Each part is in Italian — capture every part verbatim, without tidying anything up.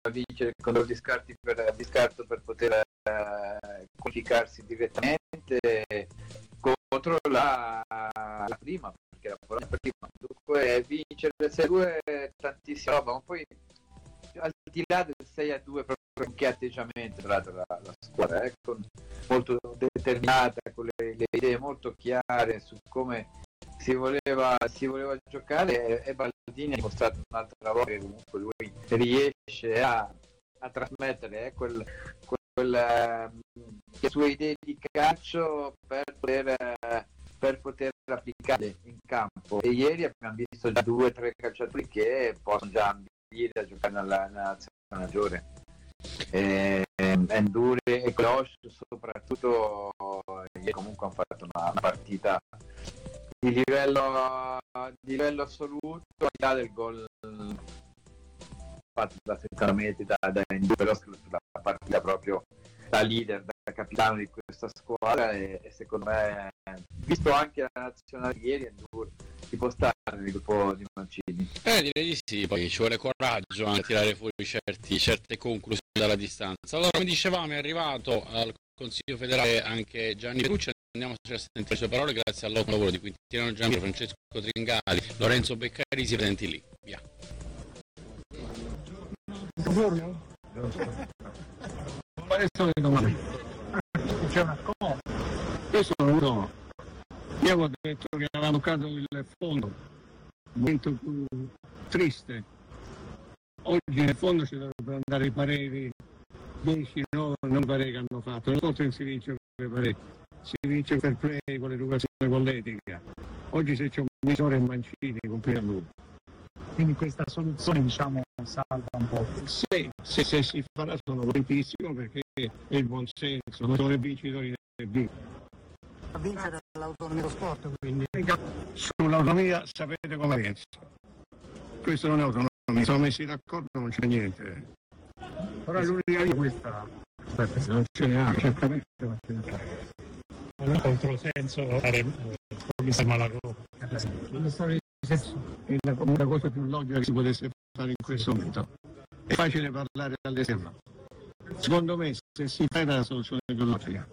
vincere il controllo di, scarti per, di scarto per poter eh, qualificarsi direttamente contro la, la prima, perché la Polonia prima. Dunque vincere le sei a due è tantissima roba, ma poi al di là del sei a due proprio in che atteggiamento tra la, la squadra, eh, con, molto determinata, con le, le idee molto chiare su come si voleva, si voleva giocare, e Baldini ha dimostrato un'altra volta che comunque lui riesce a, a trasmettere eh, quel, quel, uh, le sue idee di calcio per poter, uh, per poter applicarle in campo. E ieri abbiamo visto già due o tre calciatori che possono già ambire a giocare nella, nella nazionale maggiore. Eh, Endure e Klosch soprattutto ieri comunque hanno fatto una partita di livello, di livello assoluto, al di là del gol fatto da sessanta metri da, da Endure, però la partita proprio da leader, da capitano di questa squadra, e, e secondo me, visto anche la nazionale di ieri, Endure si può stare nel gruppo di Mancini. Eh, direi di sì, poi ci vuole coraggio anche a tirare fuori certi, certe conclusioni dalla distanza. Allora, come dicevamo, è arrivato al Consiglio federale anche Gianni Ferrucci. Andiamo a sentire le sue parole grazie all'ottimo lavoro di Quintino Gianni, Francesco Tringali, Lorenzo Beccarisi, presenti lì. Via. Buongiorno. Quali sono le domande? C'è una cosa. Questo non lo so. Io avevo detto che avevamo toccato il fondo, il momento più triste. Oggi nel fondo ci dovrebbero andare i pareri, dieci no, non pareri che hanno fatto. Non so se si vince per i pareri, si vince per play con l'educazione, con l'etica. Oggi se c'è un Misore e Mancini, compri a lui. Quindi questa soluzione, diciamo, salva un po'. Sì, se, se si farà sono contentissimo, perché è il buon senso, non sono i vincitori del B. A vincere l'autonomia dello sport, quindi. Sull'autonomia sapete come penso. Questo non è autonomia, sono messi d'accordo, non c'è niente. Però l'unica di questa. Aspetta, se non ce ne ha, certamente non ce ne ha. Non è controsenso fare come si Malagò. È la, la cosa più logica che si potesse fare in questo momento. È facile parlare all'esterno. Secondo me, se si fa la soluzione logica.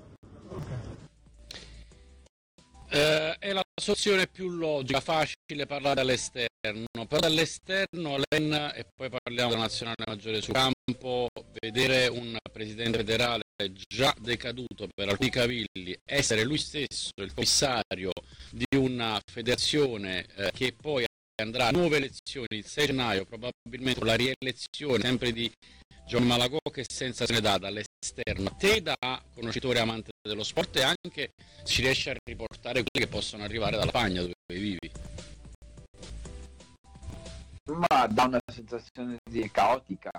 Eh, è la soluzione più logica, facile parlare all'esterno, però dall'esterno Len, e poi parliamo della nazionale maggiore sul campo, vedere un presidente federale già decaduto per alcuni cavilli, essere lui stesso il commissario di una federazione eh, che poi andrà a nuove elezioni il sei gennaio, probabilmente con la rielezione sempre di John Malagò, che sensazione dà dall'esterno? Te, da conoscitore amante dello sport, e anche ci riesce a riportare quelli che possono arrivare dalla Pagna dove vivi? Ma dà una sensazione di caotica,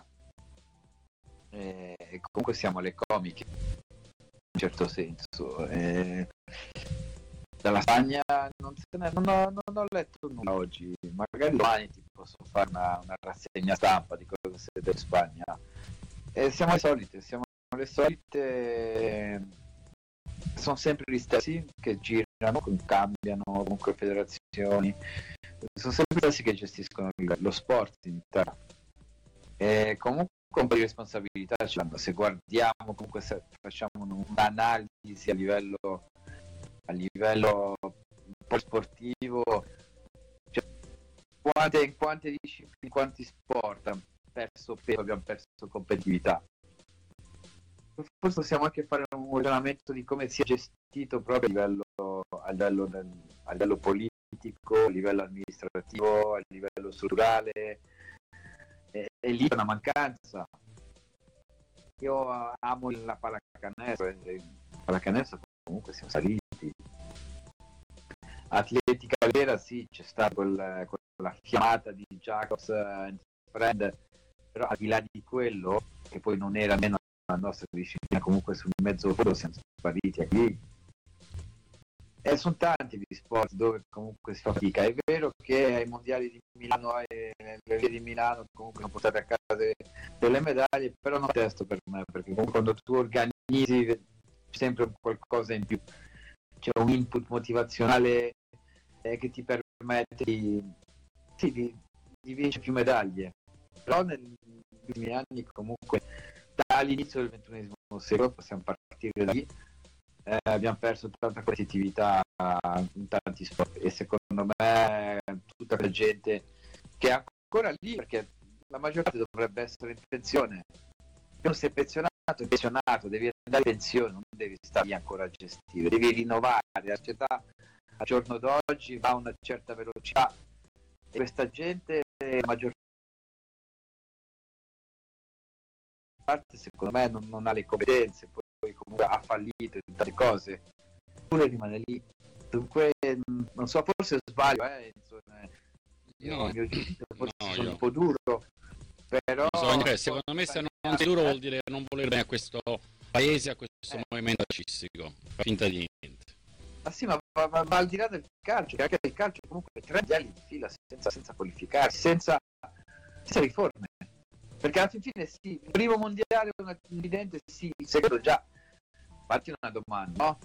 e comunque siamo alle comiche in un certo senso. E dalla Spagna non, se ne, non, ho, non ho letto nulla oggi, magari domani ti posso fare una, una rassegna stampa di cosa succede in Spagna. E siamo le solite, siamo le solite, sono sempre gli stessi che girano, cambiano comunque federazioni, sono sempre gli stessi che gestiscono lo sport in Italia. E comunque un po' di responsabilità ce l'hanno. Se guardiamo, comunque, se facciamo un'analisi a livello a livello sportivo, cioè, quante, in quante discipline, in quanti sport abbiamo perso peso, abbiamo perso competitività. Forse possiamo anche fare un ragionamento di come si è gestito proprio a livello, a livello, del, a livello politico, a livello amministrativo, a livello strutturale, e, e lì è una mancanza. Io amo la pallacanestro, e pallacanestro comunque siamo saliti. Atletica vera, sì, c'è stata quel, quella fiammata di Jacobs and Friend, però al di là di quello, che poi non era meno la nostra disciplina, comunque sul mezzo fondo siamo spariti qui. E sono tanti gli sport dove comunque si fa fatica. È vero che ai mondiali di Milano e nelle vie di Milano comunque sono portate a casa de, delle medaglie, però non è testo per me, perché comunque quando tu organizzi c'è sempre un qualcosa in più, c'è un input motivazionale eh, che ti permette di, sì, di, di vincere più medaglie. però negli ultimi anni comunque dall'inizio del ventunesimo secolo, possiamo partire da lì, eh, abbiamo perso tanta competitività in tanti sport e secondo me tutta la gente che è ancora lì, perché la maggior parte dovrebbe essere in pensione, non sei pensionato, è pensionato, devi andare in pensione, non devi stare lì ancora a gestire, devi rinnovare, la società al giorno d'oggi va a una certa velocità e questa gente, la maggior parte secondo me non, non ha le competenze, poi, poi comunque ha fallito in tante cose, pure rimane lì. Dunque non so, forse sbaglio, eh, insomma, io no, mio giudizio forse no, sono io. un po' duro, però Bisogna, secondo me se non sei duro vuol dire non voler bene a questo paese, a questo eh. movimento calcistico, fa finta di niente. Ma sì, ma va, va, va al di là del calcio, che anche il calcio comunque tre mondiali di fila senza, senza qualificarsi, senza, senza riforme. Perché alla fine sì, il primo mondiale è un incidente, sì, il secondo già. Fatti una domanda, no?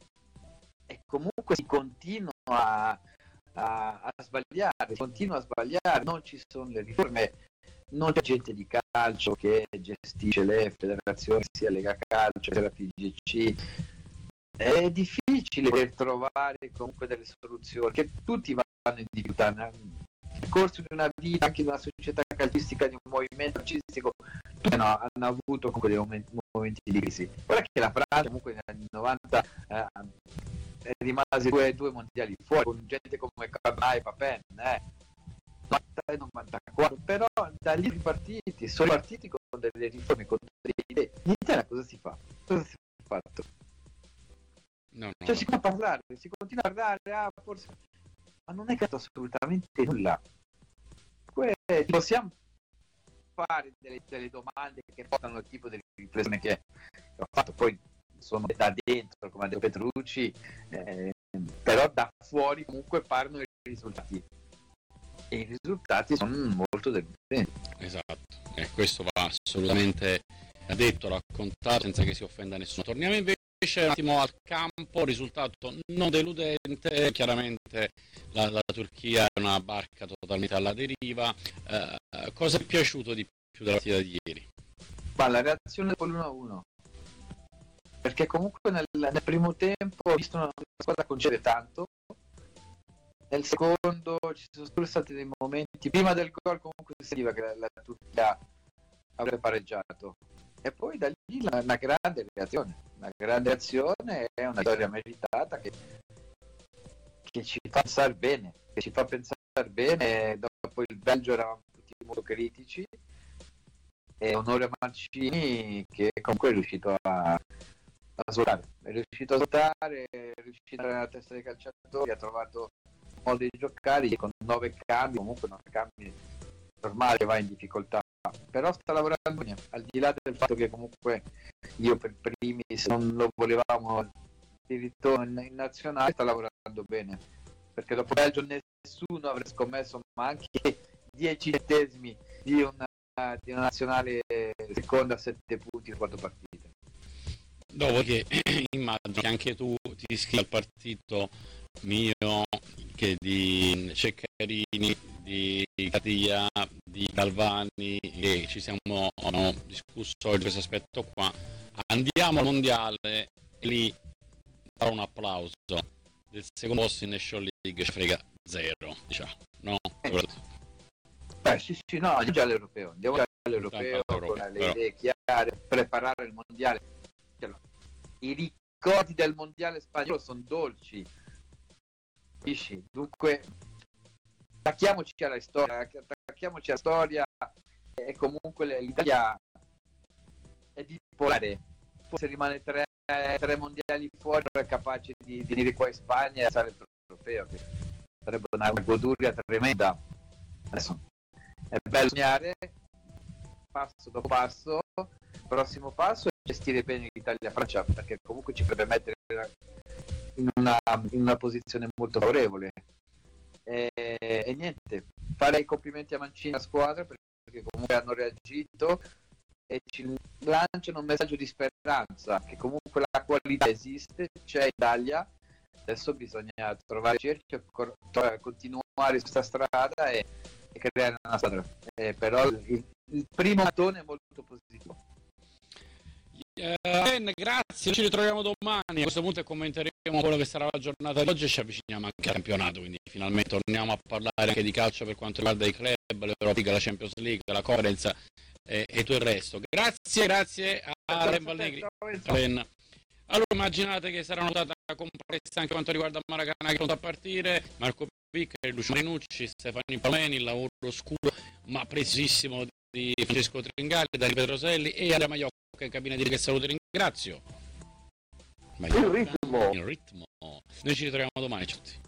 E comunque si continua a, a, a sbagliare, si continua a sbagliare, non ci sono le riforme, non c'è gente di calcio che gestisce le federazioni, sia Lega Calcio, sia la F I G C. È difficile per trovare comunque delle soluzioni, che tutti vanno in difficoltà. Nel corso di una vita, anche di una società calcistica, di un movimento calcistico, tutti hanno, hanno avuto comunque dei momenti, momenti di crisi. Guarda che la Francia comunque negli anni novanta eh, è rimase due, due mondiali fuori, con gente come Cavani e Papin, eh. novanta e novantaquattro, però da lì ripartiti, sono partiti con delle riforme, con delle idee. In Italia cosa si fa? Cosa si è fatto? No, no. Cioè si può parlare, si continua a parlare, ah, forse... ma non è fatto assolutamente nulla. Que- possiamo fare delle, delle domande che portano al tipo di riflessione che ho fatto, poi sono da dentro, come ha detto Petrucci, eh, però da fuori comunque parlano i risultati. E i risultati sono molto deludenti. Esatto, e questo va assolutamente detto, raccontato senza che si offenda nessuno. Torniamo invece un attimo al campo, risultato non deludente, chiaramente la, la Turchia è una barca totalmente alla deriva. Eh, cosa è piaciuto di più della partita di ieri? Ma la reazione con l'uno a uno, perché comunque nel, nel primo tempo ho visto una squadra concedere tanto, nel secondo ci sono pure stati dei momenti, prima del gol comunque si sentiva che la, la Turchia avrebbe pareggiato, e poi da lì la, una grande reazione, una grande reazione è una vittoria meritata che, che ci fa pensare bene, che ci fa pensare bene. Dopo il Belgio eravamo tutti molto critici, e onore a Mancini che comunque è riuscito a, a svoltare, è riuscito a svoltare, è riuscito a dare la testa dei calciatori, ha trovato modo di giocare con nove cambi, comunque nove cambi normale che va in difficoltà, però sta lavorando bene, al di là del fatto che comunque io per primis non lo volevamo di ritorno in, in nazionale, sta lavorando bene, perché dopo Belgio nessuno avrebbe scommesso ma anche dieci centesimi di una, di una nazionale seconda a sette punti in quattro partite. Dopo che immagino che anche tu ti iscrivi al partito mio, che di Ceccarini, di Catia, di Galvani, e ci siamo no, discusso di questo aspetto qua. Andiamo al mondiale e lì farò un applauso. Del secondo posto in National League ci frega zero, diciamo, no? Beh, sì, sì, no, già all'europeo, andiamo già all'europeo con le però. idee chiare, preparare il mondiale. I ricordi del mondiale spagnolo sono dolci, capisci? Dunque attacchiamoci alla storia, attacchiamoci alla storia, e comunque l'Italia è bipolare, forse rimane tre, tre mondiali fuori, è capace di, di venire qua in Spagna e fare il trofeo, che sarebbe una goduria tremenda. Adesso è bello sognare, passo dopo passo, il prossimo passo è gestire bene l'Italia-Francia, perché comunque ci potrebbe mettere in una, in una posizione molto favorevole. E, e niente, fare i complimenti a Mancini e alla squadra, perché comunque hanno reagito e ci lanciano un messaggio di speranza, che comunque la qualità esiste, c'è in Italia, adesso bisogna trovare cerchio, continuare su questa strada e, creare una squadra, eh, però il, il primo mattone è molto positivo. Eh, ben, grazie, ci ritroviamo domani. A questo punto commenteremo quello che sarà la giornata di oggi e ci avviciniamo anche al campionato, quindi finalmente torniamo a parlare anche di calcio per quanto riguarda i club, l'Europa League, la Champions League, la Conference e, e tutto il resto. Grazie, grazie a Len Valnegri. Allora immaginate che sarà una notata complessa anche quanto riguarda Maracana, che è pronto a partire, Marco Picca, Lucio Marinucci, Stefano Palomeni, il lavoro oscuro ma precisissimo di Francesco Tringali, Dario Petroselli e Andrea Maiocca in cabina di che saluto e ringrazio. Maiocca, il ritmo. Il ritmo. Noi ci ritroviamo domani, ciao a tutti.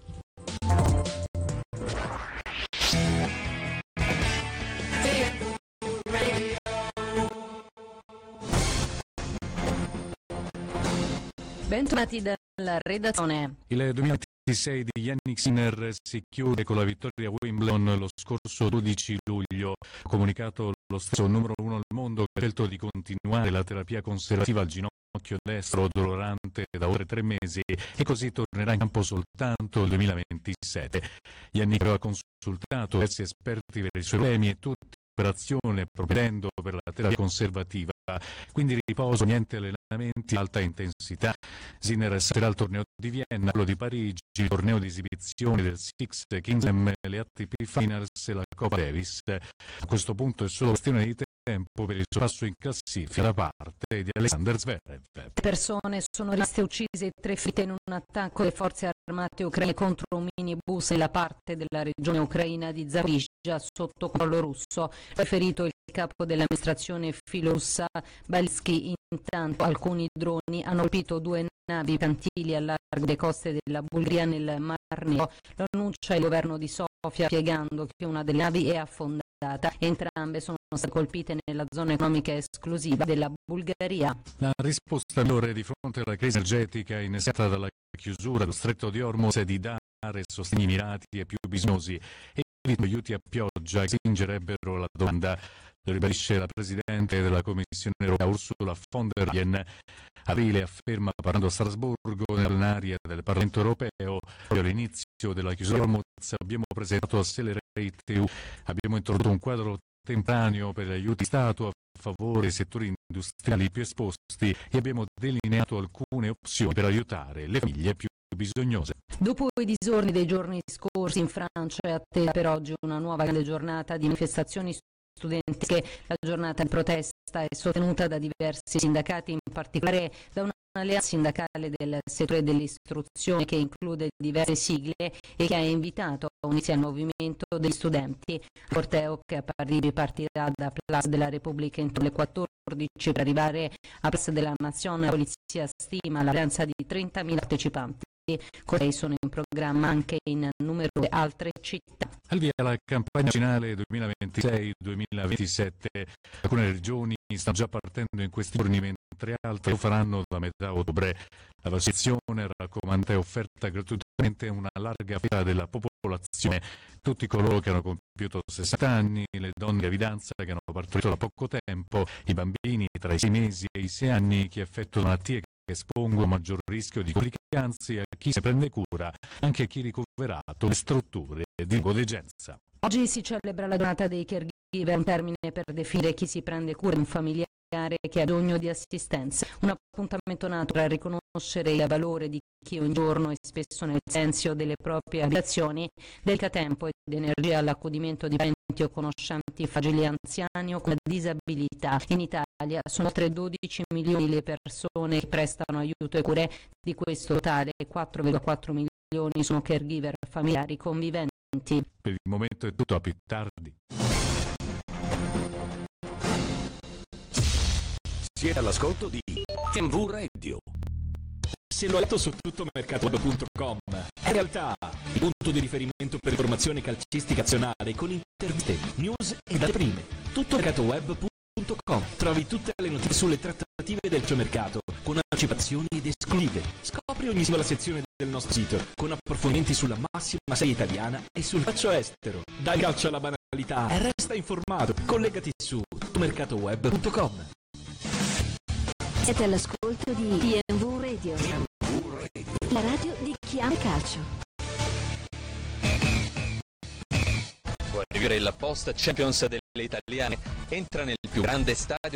Bentornati dalla redazione. Il duemilaventisei di Yannick Sinner si chiude con la vittoria a Wimbledon lo scorso dodici luglio. Comunicato lo stesso numero uno al mondo che ha scelto di continuare la terapia conservativa al ginocchio destro dolorante da oltre tre mesi e così tornerà in campo soltanto il duemilaventisette. Yannick aveva consultato diversi esperti per i suoi problemi e tutti operazione provvedendo per la terapia conservativa, quindi riposo, niente allenamenti, alta intensità. Sinner sarà al torneo di Vienna, quello di Parigi, il torneo di esibizione del Six Kings Slam, le A T P Finals e la Coppa Davis. A questo punto è solo questione di tempo per il suo passo in classifica da parte di Alexander Zverev. Persone sono rimaste uccise e tre ferite in un attacco delle forze armate ucraine contro un minibus nella parte della regione ucraina di Zaporizhzhia sotto controllo russo. Riferito il capo dell'amministrazione filorussa Balsky. Intanto alcuni droni hanno colpito due navi mercantili a largo delle coste della Bulgaria nel Mar Nero. Lo annuncia il governo di Sofia spiegando che una delle navi è affondata. Entrambe sono state colpite nella zona economica esclusiva della Bulgaria. La risposta migliore di fronte alla crisi energetica innescata dalla chiusura dello stretto di Hormuz è di dare sostegni mirati ai più bisognosi e aiuti a pioggia che spingerebbero la domanda. Lo ribadisce la Presidente della Commissione europea Ursula von der Leyen. Aprile afferma, parlando a Strasburgo nell'aria del Parlamento europeo, all'inizio della chiusura di Hormuz abbiamo presentato Accelerate E U, abbiamo introdotto un quadro temporaneo per gli aiuti di Stato a favore dei settori industriali più esposti e abbiamo delineato alcune opzioni per aiutare le famiglie più bisognose. Dopo i disordini dei giorni scorsi in Francia è attesa per oggi una nuova grande giornata di manifestazioni studentiche. La giornata di protesta è sostenuta da diversi sindacati, in particolare da un'alleanza sindacale del settore dell'istruzione che include diverse sigle e che ha invitato a unirsi al movimento degli studenti. Il corteo che a Parigi partirà da Place de la République entro le quattordici per arrivare a Place de la Nation. La polizia stima la presenza di trentamila partecipanti. Cortei sono in programma anche in numerose altre città. Al via la campagna vaccinale duemilaventisei duemilaventisette. Alcune regioni stanno già partendo in questi giorni, mentre altre lo faranno da metà ottobre. La vaccinazione raccomandata è offerta gratuitamente a una larga fetta della popolazione. Tutti coloro che hanno compiuto sessanta anni, le donne in gravidanza che hanno partorito da poco tempo, i bambini tra i sei mesi e i sei anni che effettuano malattie che espongono a maggior rischio di complicanze, a chi se prende cura, anche a chi ricoverato le strutture di indegenza. Oggi si celebra la giornata dei caregiver, un termine per definire chi si prende cura di un familiare che ha bisogno di assistenza. Un appuntamento nato per riconoscere il valore di chi ogni giorno e spesso nel silenzio delle proprie abitazioni dedica tempo ed energia all'accudimento di parenti o conoscenti fragili anziani o con disabilità. In Italia sono oltre dodici milioni le persone che prestano aiuto e cure, di questo totale quattro virgola quattro milioni sono caregiver familiari conviventi. Per il momento è tutto, a più tardi. Siete all'ascolto di T M V Radio. Se l'ho letto su tuttomercatoweb punto com, in realtà il punto di riferimento per informazione calcistica nazionale con interviste, news e date prime. tuttomercatoweb punto com. Trovi tutte le notizie sulle trattative del calciomercato con anticipazioni ed esclusive. Scopri ogni singola sezione del nostro sito con approfondimenti sulla massima serie italiana e sul calcio estero. Dai calcio alla banalità e resta informato. Collegati su tuttomercatoweb punto com. Siete all'ascolto di T M V Radio, la radio di chi ama il calcio. vivere il post Champions delle italiane, entra nel più grande stadio